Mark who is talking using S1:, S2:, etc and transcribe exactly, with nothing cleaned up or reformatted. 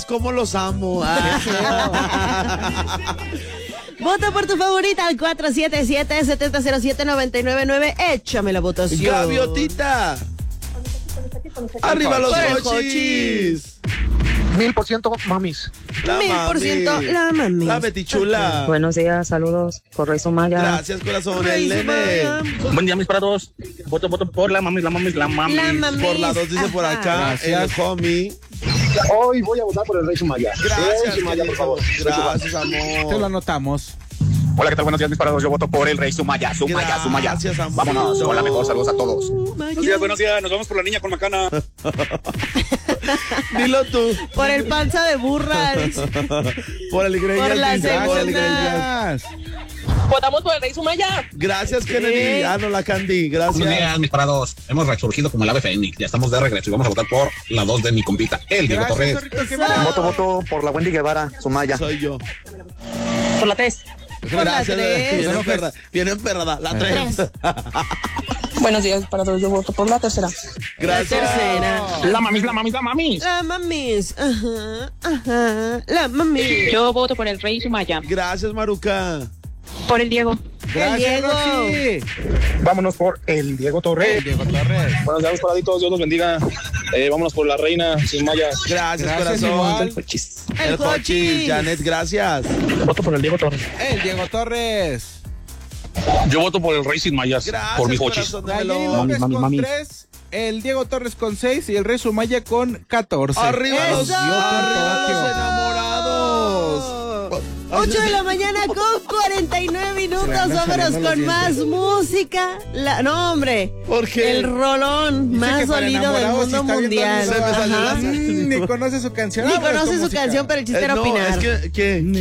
S1: cómo los amo.
S2: Vota por tu favorita al cuatro siete siete, siete cero siete, nueve nueve nueve. Échame la votación.
S1: Gaviotita. Arriba los cochis.
S3: Mil por ciento mamis.
S1: La
S2: Mil por
S1: mami.
S2: ciento la mami.
S1: La Betichula.
S4: Buenos días, saludos por Rey Sumaya.
S1: Gracias, corazón. El
S2: Rey
S1: nene.
S2: Sumaya.
S3: Buen día, mis para todos. Voto, voto por la mami, la mami, la mami.
S2: La mami.
S1: Por la dos dice por acá.
S3: Gracias.
S1: El homie.
S5: Hoy voy a votar por el Rey Sumaya.
S1: Gracias,
S5: Rey Sumaya, por favor.
S1: Gracias,
S6: Te lo
S1: amor.
S6: anotamos.
S3: Hola, ¿qué tal? Buenos días, mis parados. Yo voto por el Rey Sumaya, Sumaya, Sumaya.
S1: Gracias, amor.
S3: Vámonos, hola, mejor saludos a todos.
S2: Buenos
S3: días, buenos días. Nos vamos por la niña con Macana.
S1: Dilo tú.
S2: Por el panza de burra.
S1: Por el Greñas.
S2: Por la
S1: dice, por el
S2: segunda.
S1: Greñas.
S7: Votamos por el Rey Sumaya.
S1: Gracias, Kennedy. Ah, no, la Candy.
S3: Buenos
S1: Gracias.
S3: días, mis parados. Hemos resurgido como el ave fénix. Ya estamos de regreso y vamos a votar por la dos de mi compita, el Diego Torres.
S6: Zorrito, qué bueno.
S5: Voto, voto por la Wendy Guevara, Sumaya.
S1: Soy yo.
S7: Por la tres.
S2: Por la
S1: Gracias.
S2: tres.
S1: Viene emperrada. Viene emperrada. La tres.
S7: Buenos días para todos. Yo voto por la tercera.
S1: Gracias.
S2: La tercera.
S3: La mamis, la mamis, la mamis.
S2: La mamis. Ajá, ajá. La mamis.
S7: Yo voto por el Rey Sumaya.
S1: Gracias, Maruca.
S7: Por el Diego.
S6: Gracias,
S2: Diego.
S6: Roxy.
S5: Vámonos por el Diego Torres.
S6: Diego Torres.
S3: Buenos días, paraditos. Dios los bendiga. Eh, vámonos por la reina Sumaya.
S1: Gracias,
S6: Gracias,
S1: corazón.
S6: igual.
S1: El
S2: El
S1: Jochis.
S2: Jochis.
S1: Janet, gracias.
S5: Voto por el Diego Torres.
S6: El Diego Torres.
S3: Yo voto por el Rey Sumaya.
S1: Gracias,
S3: Por mis coches.
S1: corazón.
S6: Daniel
S1: Dámelo.
S6: López
S3: mami,
S6: con
S3: mami.
S6: tres. El Diego Torres con seis. Y el Rey Sumaya con catorce.
S1: Arriba los,
S2: ¡Eso!
S1: arriba los
S6: Tokio.
S1: enamorados.
S2: ocho de la mañana con cuarenta y nueve minutos.
S6: Se le andan
S2: Vámonos
S6: saliendo
S2: con
S6: los
S2: más música. La, no, hombre.
S1: ¿Por qué?
S2: El rolón
S6: Dice
S2: más
S6: que para
S2: sonido del
S6: enamorados,
S2: mundo
S6: si está viendo
S2: mundial.
S6: el-
S1: Se me salió
S2: Ajá.
S1: la-
S6: Mm, Ni conoce su canción.
S2: Ni
S6: Ah, bueno, es
S2: conoce
S6: tu
S2: su
S6: música.
S2: canción, pero el chiste
S1: Eh,
S2: era
S1: no,
S2: opinar.
S1: es que, que